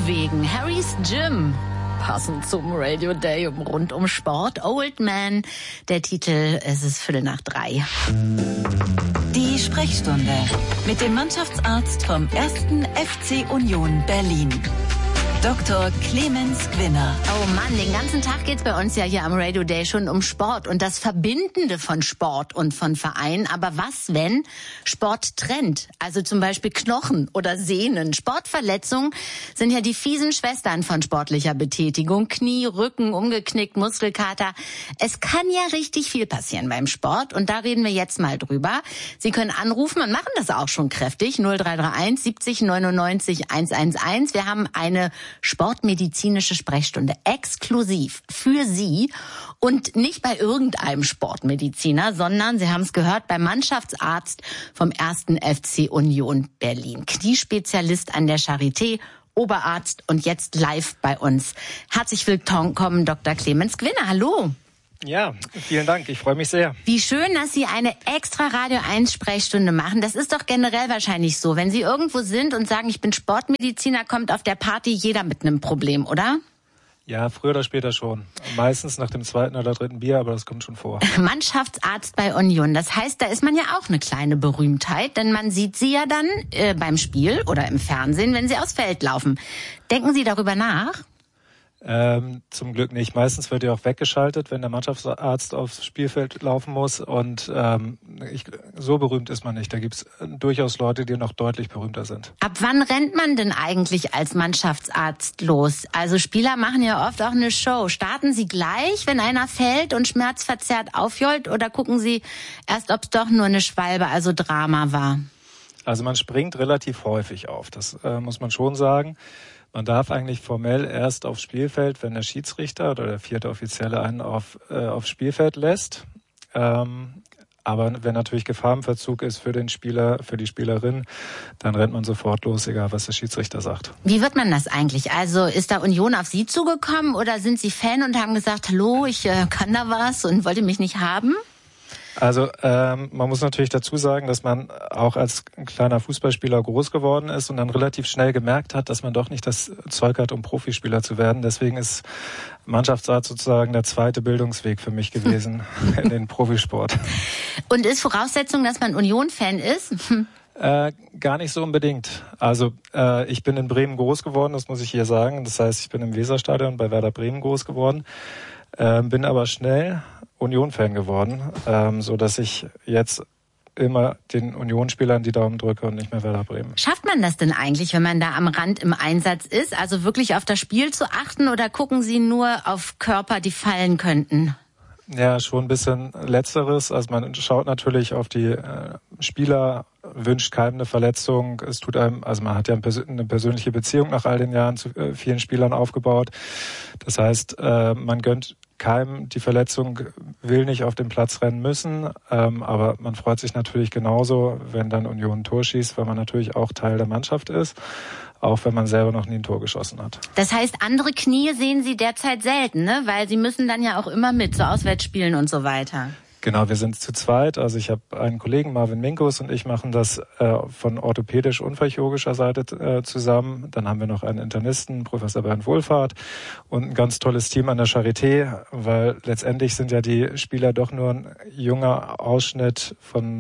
bewegen. Harrys Gym. Passend zum Radio Day rund um Sport. Old Man, der Titel, es ist 2:45. Die Sprechstunde mit dem Mannschaftsarzt vom 1. FC Union Berlin. Dr. Clemens Gwinner. Oh Mann, den ganzen Tag geht's bei uns ja hier am Radio Day schon um Sport und das Verbindende von Sport und von Vereinen. Aber was, wenn Sport trennt? Also zum Beispiel Knochen oder Sehnen. Sportverletzungen sind ja die fiesen Schwestern von sportlicher Betätigung. Knie, Rücken, umgeknickt, Muskelkater. Es kann ja richtig viel passieren beim Sport und da reden wir jetzt mal drüber. Sie können anrufen und machen das auch schon kräftig. 0331 70 99 111. Wir haben eine sportmedizinische Sprechstunde exklusiv für Sie und nicht bei irgendeinem Sportmediziner, sondern, Sie haben es gehört, beim Mannschaftsarzt vom 1. FC Union Berlin. Kniespezialist an der Charité, Oberarzt und jetzt live bei uns. Herzlich willkommen, Dr. Clemens Gwinner. Hallo. Ja, vielen Dank. Ich freue mich sehr. Wie schön, dass Sie eine extra Radio 1 Sprechstunde machen. Das ist doch generell wahrscheinlich so. Wenn Sie irgendwo sind und sagen, ich bin Sportmediziner, kommt auf der Party jeder mit einem Problem, oder? Ja, früher oder später schon. Meistens nach dem 2. oder 3. Bier, aber das kommt schon vor. Mannschaftsarzt bei Union. Das heißt, da ist man ja auch eine kleine Berühmtheit, denn man sieht Sie ja dann beim Spiel oder im Fernsehen, wenn Sie aufs Feld laufen. Denken Sie darüber nach? Zum Glück nicht. Meistens wird ja auch weggeschaltet, wenn der Mannschaftsarzt aufs Spielfeld laufen muss. Und so berühmt ist man nicht. Da gibt's durchaus Leute, die noch deutlich berühmter sind. Ab wann rennt man denn eigentlich als Mannschaftsarzt los? Also Spieler machen ja oft auch eine Show. Starten Sie gleich, wenn einer fällt und schmerzverzerrt aufjolt? Oder gucken Sie erst, ob es doch nur eine Schwalbe, also Drama war? Also man springt relativ häufig auf. Das muss man schon sagen. Man darf eigentlich formell erst aufs Spielfeld, wenn der Schiedsrichter oder der 4. Offizielle einen aufs Spielfeld lässt. Aber wenn natürlich Gefahr im Verzug ist für den Spieler, für die Spielerin, dann rennt man sofort los, egal was der Schiedsrichter sagt. Wie wird man das eigentlich? Also ist da Union auf Sie zugekommen oder sind Sie Fan und haben gesagt, hallo, ich kann da was und wollte mich nicht haben? Also man muss natürlich dazu sagen, dass man auch als kleiner Fußballspieler groß geworden ist und dann relativ schnell gemerkt hat, dass man doch nicht das Zeug hat, um Profispieler zu werden. Deswegen ist Mannschaftsarzt sozusagen der zweite Bildungsweg für mich gewesen in den Profisport. Und ist Voraussetzung, dass man Union-Fan ist? Gar nicht so unbedingt. Also ich bin in Bremen groß geworden, das muss ich hier sagen. Das heißt, ich bin im Weserstadion bei Werder Bremen groß geworden, bin aber schnell Union-Fan geworden, so dass ich jetzt immer den Union-Spielern die Daumen drücke und nicht mehr Werder Bremen. Schafft man das denn eigentlich, wenn man da am Rand im Einsatz ist? Also wirklich auf das Spiel zu achten oder gucken Sie nur auf Körper, die fallen könnten? Ja, schon ein bisschen Letzteres. Also man schaut natürlich auf die Spieler, wünscht keinem eine Verletzung. Es tut einem, also man hat ja eine persönliche Beziehung nach all den Jahren zu vielen Spielern aufgebaut. Das heißt, man gönnt keinem die Verletzung, will nicht auf den Platz rennen müssen, aber man freut sich natürlich genauso, wenn dann Union ein Tor schießt, weil man natürlich auch Teil der Mannschaft ist, auch wenn man selber noch nie ein Tor geschossen hat. Das heißt, andere Knie sehen Sie derzeit selten, ne? Weil Sie müssen dann ja auch immer mit zu Auswärtsspielen und so weiter. Genau, wir sind zu zweit. Also ich habe einen Kollegen, Marvin Minkus, und ich machen das von orthopädisch-unfallchirurgischer Seite zusammen. Dann haben wir noch einen Internisten, Professor Bernd Wohlfahrt, und ein ganz tolles Team an der Charité, weil letztendlich sind ja die Spieler doch nur ein junger Ausschnitt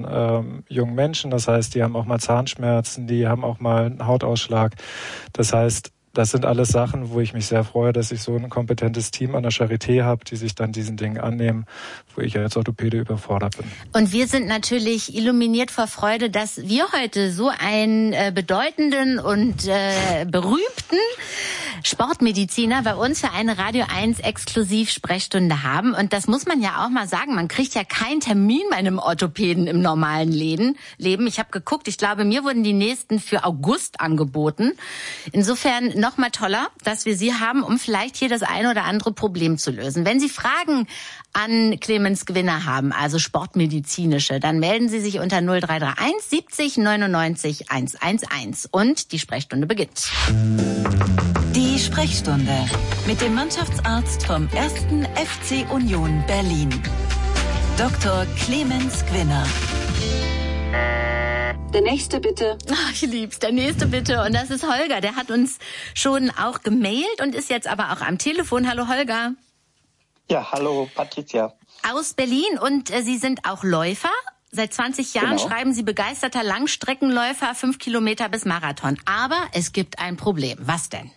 von jungen Menschen. Das heißt, die haben auch mal Zahnschmerzen, die haben auch mal einen Hautausschlag. Das heißt, das sind alles Sachen, wo ich mich sehr freue, dass ich so ein kompetentes Team an der Charité habe, die sich dann diesen Dingen annehmen, wo ich ja als Orthopäde überfordert bin. Und wir sind natürlich illuminiert vor Freude, dass wir heute so einen bedeutenden und berühmten Sportmediziner bei uns für eine Radio 1 Exklusiv-Sprechstunde haben. Und das muss man ja auch mal sagen. Man kriegt ja keinen Termin bei einem Orthopäden im normalen Leben. Ich habe geguckt, ich glaube, mir wurden die nächsten für August angeboten. Insofern noch mal toller, dass wir Sie haben, um vielleicht hier das eine oder andere Problem zu lösen. Wenn Sie Fragen an Clemens Gwinner haben, also sportmedizinische, dann melden Sie sich unter 0331 70 99 111 und die Sprechstunde beginnt. Die Sprechstunde mit dem Mannschaftsarzt vom 1. FC Union Berlin. Dr. Clemens Gwinner. Der nächste bitte. Ach, ich lieb's, der nächste bitte. Und das ist Holger, der hat uns schon auch gemailt und ist jetzt aber auch am Telefon. Hallo Holger. Ja, hallo Patricia. Aus Berlin und Sie sind auch Läufer. Seit 20 Jahren schreiben Sie begeisterter Langstreckenläufer, 5 Kilometer bis Marathon. Aber es gibt ein Problem. Was denn?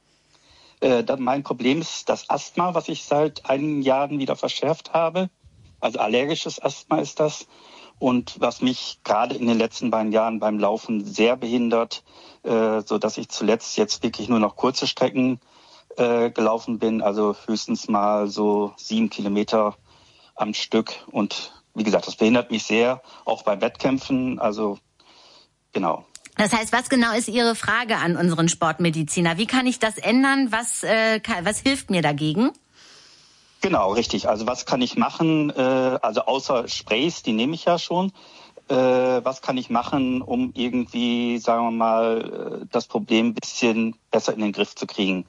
Mein Problem ist das Asthma, was ich seit einigen Jahren wieder verschärft habe. Also allergisches Asthma ist das. Und was mich gerade in den letzten beiden Jahren beim Laufen sehr behindert, so dass ich zuletzt jetzt wirklich nur noch kurze Strecken gelaufen bin. Also höchstens mal so 7 Kilometer am Stück. Und wie gesagt, das behindert mich sehr, auch bei Wettkämpfen. Also genau. Das heißt, was genau ist Ihre Frage an unseren Sportmediziner? Wie kann ich das ändern? Was hilft mir dagegen? Genau, richtig. Also was kann ich machen? Also außer Sprays, die nehme ich ja schon. Was kann ich machen, um irgendwie, sagen wir mal, das Problem ein bisschen besser in den Griff zu kriegen?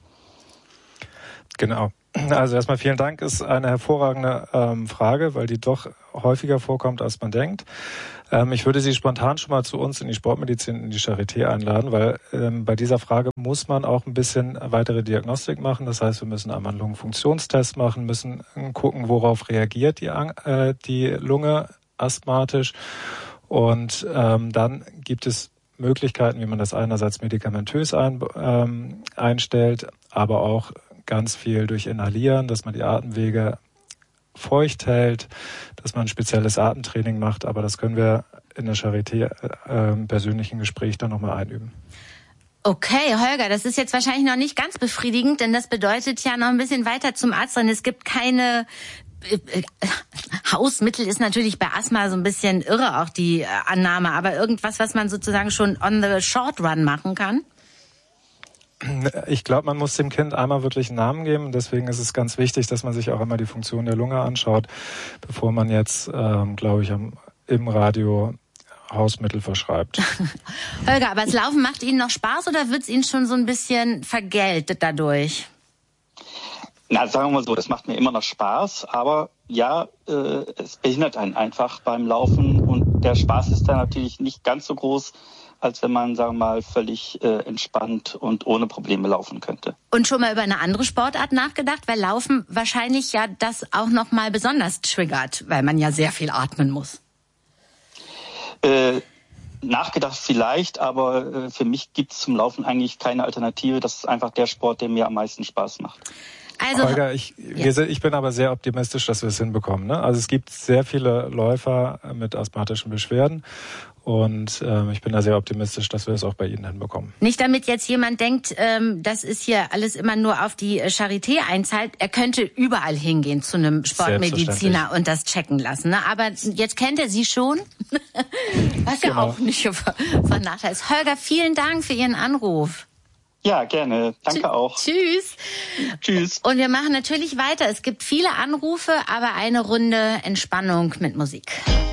Genau. Also erstmal vielen Dank, ist eine hervorragende Frage, weil die doch häufiger vorkommt, als man denkt. Ich würde Sie spontan schon mal zu uns in die Sportmedizin, in die Charité einladen, weil bei dieser Frage muss man auch ein bisschen weitere Diagnostik machen. Das heißt, wir müssen einmal einen Lungenfunktionstest machen, müssen gucken, worauf reagiert die Lunge asthmatisch. Und dann gibt es Möglichkeiten, wie man das einerseits medikamentös einstellt, aber auch ganz viel durch Inhalieren, dass man die Atemwege feucht hält, dass man ein spezielles Atemtraining macht, aber das können wir in der Charité im persönlichen Gespräch dann nochmal einüben. Okay, Holger, das ist jetzt wahrscheinlich noch nicht ganz befriedigend, denn das bedeutet ja noch ein bisschen weiter zum Arzt, denn es gibt keine Hausmittel, ist natürlich bei Asthma so ein bisschen irre auch die Annahme, aber irgendwas, was man sozusagen schon on the short run machen kann? Ich glaube, man muss dem Kind einmal wirklich einen Namen geben. Deswegen ist es ganz wichtig, dass man sich auch immer die Funktion der Lunge anschaut, bevor man jetzt, glaube ich, im Radio Hausmittel verschreibt. Holger, aber das Laufen macht Ihnen noch Spaß oder wird es Ihnen schon so ein bisschen vergeltet dadurch? Na, sagen wir mal so, das macht mir immer noch Spaß, aber ja, es behindert einen einfach beim Laufen und der Spaß ist dann natürlich nicht ganz so groß, als wenn man, sagen wir mal, völlig entspannt und ohne Probleme laufen könnte. Und schon mal über eine andere Sportart nachgedacht? Weil Laufen wahrscheinlich ja das auch noch mal besonders triggert, weil man ja sehr viel atmen muss. Nachgedacht vielleicht, aber für mich gibt es zum Laufen eigentlich keine Alternative. Das ist einfach der Sport, der mir am meisten Spaß macht. Also, Holger, ich bin aber sehr optimistisch, dass wir es hinbekommen. Ne? Also es gibt sehr viele Läufer mit asthmatischen Beschwerden und ich bin da sehr optimistisch, dass wir es auch bei Ihnen hinbekommen. Nicht damit jetzt jemand denkt, das ist hier alles immer nur auf die Charité einzahlt. Er könnte überall hingehen zu einem Sportmediziner und das checken lassen. Ne? Aber jetzt kennt er Sie schon, was ja auch nicht von Nachteil ist. Holger, vielen Dank für Ihren Anruf. Ja, gerne. Danke auch. Tschüss. Tschüss. Und wir machen natürlich weiter. Es gibt viele Anrufe, aber eine Runde Entspannung mit Musik.